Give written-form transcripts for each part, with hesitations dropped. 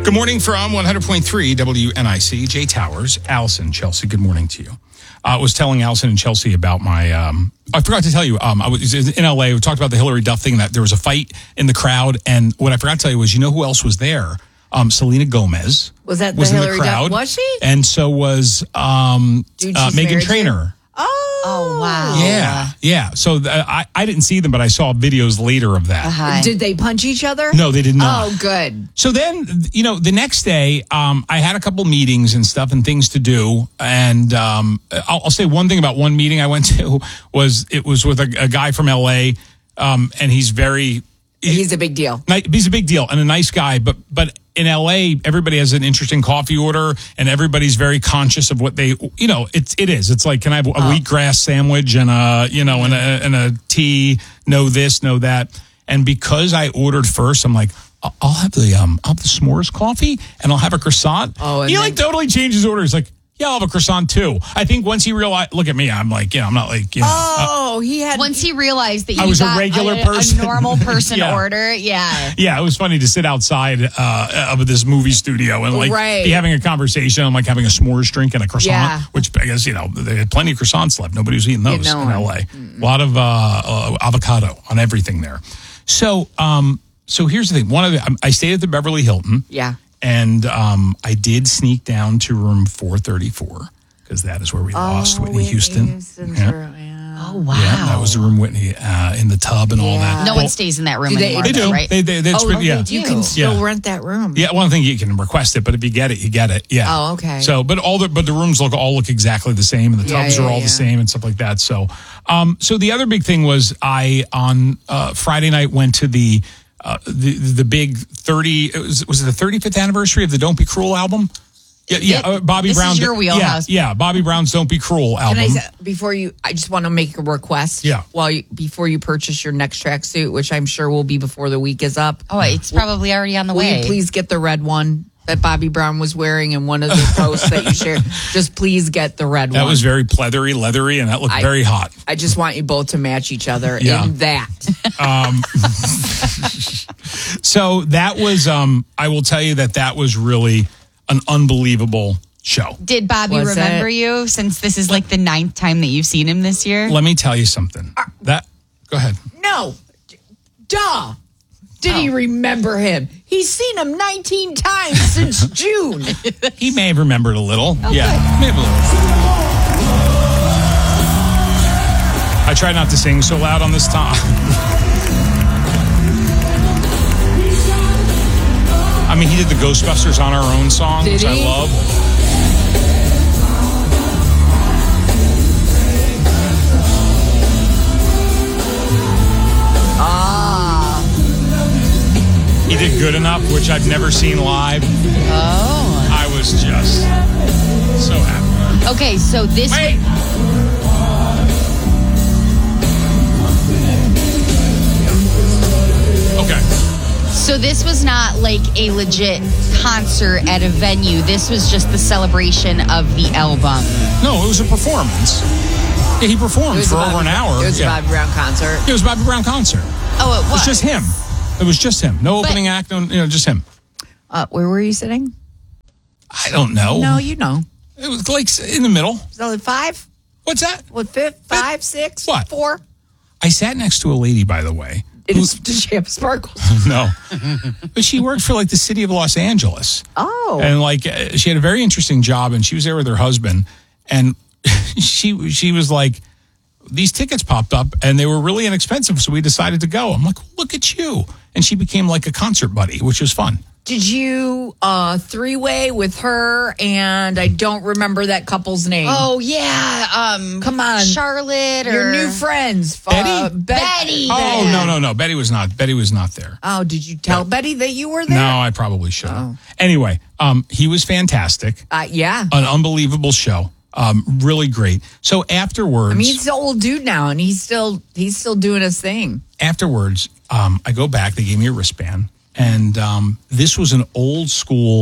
Good morning from 100.3 WNIC. Jay Towers, Allison, Chelsea. Good morning to you. I was telling Allison and Chelsea about my, I forgot to tell you, I was in LA. We talked about the Hillary Duff thing, that there was a fight in the crowd. And what I forgot to tell you was, you know who else was there? Selena Gomez. Was that the was Hillary in the crowd, Duff? Was she? And so was Meghan Trainor. Oh, wow. Yeah. So I didn't see them, but I saw videos later of that. Did they punch each other? No, they did not. Oh, good. So then, the next day, I had a couple meetings and stuff and things to do. And I'll say one thing about one meeting I went to was with a guy from LA, and he's a big deal. He's a big deal and a nice guy, but in LA, everybody has an interesting coffee order, and everybody's very conscious of what they, it is. It's like, can I have a wheatgrass sandwich and a tea? No this, no that. And because I ordered first, I'm like, I'll have the s'mores coffee and I'll have a croissant. Oh, and he totally changed his order. He's like, yeah, I'll have a croissant too. I think once he realized, look at me, I'm like, I'm not like, Once he realized that you I was got a regular person, a normal person order, yeah. Yeah, it was funny to sit outside of this movie studio and be having a conversation. I'm like having a s'mores drink and a croissant, which I guess, they had plenty of croissants left. Nobody was eating those in LA. A lot of avocado on everything there. So here's the thing. I stayed at the Beverly Hilton. Yeah. And I did sneak down to room 434 because that is where we lost Whitney Houston. Oh, wow. Yeah, that was the room Whitney in the tub and all that. No one stays in that room anymore. They do. Right? They you can still rent that room. Yeah, one thing you can request it, but if you get it, you get it. Yeah. Oh, okay. So, but the rooms all look exactly the same, and the tubs are all the same and stuff like that. So, so the other big thing was I on Friday night went to the big 30 was it the 35th anniversary of the Don't Be Cruel album? Bobby Brown. This is your wheelhouse. Yeah, Bobby Brown's Don't Be Cruel album. I just want to make a request. Yeah. Before you purchase your next tracksuit, which I'm sure will be before the week is up. Oh, it's probably already on the way. Will you please get the red one that Bobby Brown was wearing in one of the posts that you shared? Just please get the red one. That was very pleathery, leathery, and that looked very hot. I just want you both to match each other in that. So that was, I will tell you that was really an unbelievable show. Did Bobby remember you, since this is like the 9th time that you've seen him this year? Let me tell you something. Go ahead. No. Duh. Did he remember him? He's seen him 19 times since June. He may have remembered a little. Okay. Yeah, maybe a little. I try not to sing so loud on this time. I mean, he did the Ghostbusters On Our Own song, which I love. He did Good Enough, which I've never seen live. Oh. I was just so happy. Okay, so this... Wait! Okay. So this was not like a legit concert at a venue. This was just the celebration of the album. No, it was a performance. Yeah, he performed for over an hour. It was a Bobby Brown concert. It was a Bobby Brown concert. Oh, it was? It was just him. It was just him. No opening act, just him. Where were you sitting? I don't know. No, you know. It was like in the middle. So 5? What's that? What, 5, 6? What? 4? I sat next to a lady, by the way. Does she have sparkles? No. But she worked for the city of Los Angeles. Oh. And she had a very interesting job, and she was there with her husband. And she was like, these tickets popped up and they were really inexpensive, so we decided to go. I'm like, look at you. And she became like a concert buddy, which was fun. Did you three-way with her? And I don't remember that couple's name. Oh, yeah. Come on. Charlotte or... Your new friends. Betty? Betty. Oh, no. Betty was not there. Oh, did you tell Betty that you were there? No, I probably should have. Oh. Anyway, he was fantastic. Yeah. An unbelievable show. Really great. So afterwards, I mean, he's an old dude now, and he's still doing his thing. Afterwards, I go back. They gave me a wristband, and this was an old school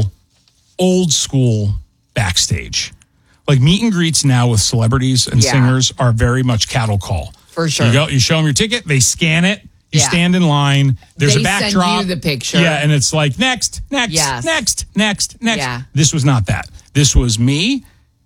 backstage. Like meet and greets now with celebrities and singers are very much cattle call. For sure. You go, you show them your ticket, they scan it, You Yeah. stand in line. There's They a send backdrop. you the picture. Yeah, and it's like next. Yes. Next. Yeah. This was not that. This was me,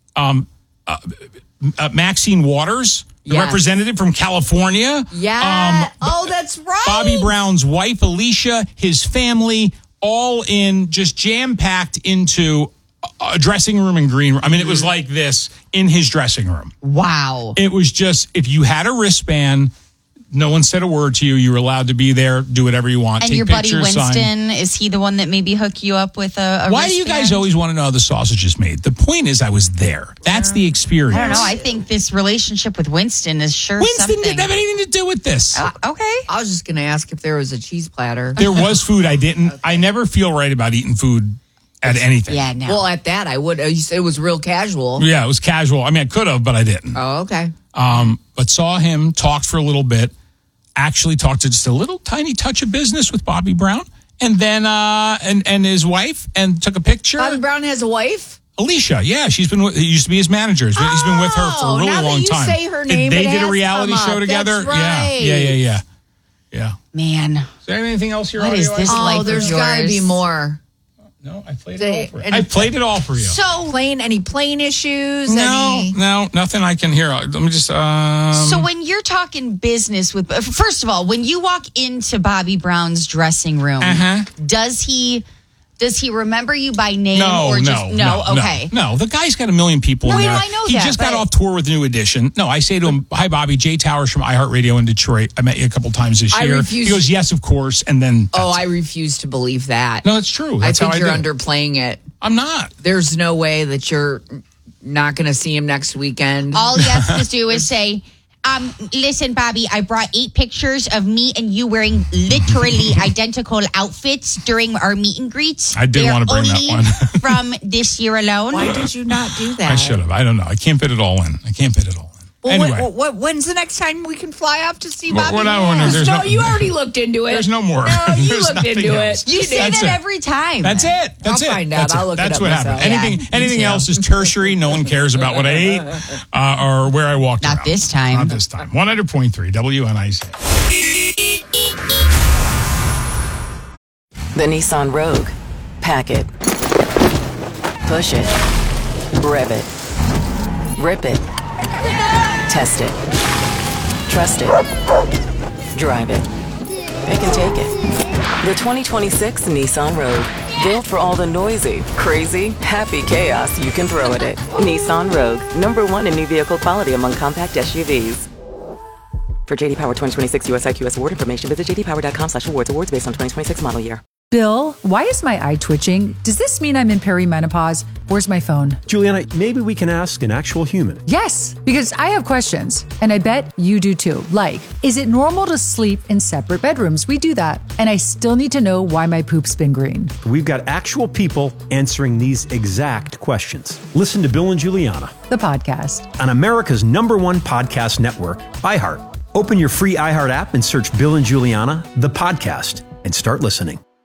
Maxine Waters, the Yes. representative from California. Yeah. Oh, that's right. Bobby Brown's wife, Alicia, his family, all in just jam-packed into a dressing room and green room. I mean, it was like this in his dressing room. Wow. It was just, if you had a wristband, no one said a word to you. You were allowed to be there, do whatever you want. And take your buddy pictures, sign. Winston, is he the one that maybe hook you up with a Why do you guys wristband? always want to know how the sausage is made? The point is I was there. That's the experience. I don't know. I think this relationship with Winston is sure Winston something. didn't have anything to do with this. Okay. I was just going to ask if there was a cheese platter. There was food. I never feel right about eating food at anything. Yeah, no. Well, at that, I would. You said it was real casual. Yeah, it was casual. I mean, I could have, but I didn't. Oh, okay. But saw him, talked for a little bit, actually talked to just a little tiny touch of business with Bobby Brown, and then and his wife, and took a picture. Bobby Brown has a wife? Alicia, yeah, she's been he used to be his manager. He's been with her for a really now that long you time. say her name, They it did a has reality come show up. together. That's right. Yeah. Man. Is there anything else you're What is this life Oh, of there's got to yours? be more. No, I played it all for you. Any- I played it all for you. So, any plane issues? No, nothing I can hear. Let me just. So when you're talking business with, first of all, when you walk into Bobby Brown's dressing room, does he remember you by name No, or just okay? No, the guy's got a million people No, in there. I know he that, just got but- off tour with New Edition. No, I say to him, "Hi, Bobby. Jay Towers from iHeartRadio in Detroit. I met you a couple times this I year." refuse- He goes, "Yes, of course." And then, I refuse to believe that. no, it's true. That's I think how you're I do. underplaying it. I'm not. There's no way that you're not going to see him next weekend. All he has to do is say, listen, Bobby, I brought 8 pictures of me and you wearing literally identical outfits during our meet and greets. I did They're want to bring that only one. from this year alone. Why did you not do that? I should have. I don't know. I can't fit it all in. Well, Anyway. when's the next time we can fly off to see Well, Bobby? we're not wondering. There's no- you already looked into it. There's no more. No, you There's looked nothing into else. it. You say That's that it. every time. That's it. That's I'll it. find out. That's I'll it. look it That's up what myself. happened. Yeah, Anything me too. else is tertiary. No one cares about what I ate or where I walked Not around. this time. Not this time. 100.3 WNIC. The Nissan Rogue. Pack it. Push it. Rev it. Rip it. Test it. Trust it. Drive it. It can take it. The 2026 Nissan Rogue. Built for all the noisy, crazy, happy chaos you can throw at it. Nissan Rogue. #1 in new vehicle quality among compact SUVs. For JD Power 2026 US IQS award information, visit jdpower.com/awards. Awards based on 2026 model year. Bill, why is my eye twitching? Does this mean I'm in perimenopause? Where's my phone? Juliana, maybe we can ask an actual human. Yes, because I have questions, and I bet you do too. Like, is it normal to sleep in separate bedrooms? We do that. And I still need to know why my poop's been green. We've got actual people answering these exact questions. Listen to Bill and Juliana The podcast. on America's #1 podcast network, iHeart. Open your free iHeart app and search Bill and Juliana, the podcast, and start listening.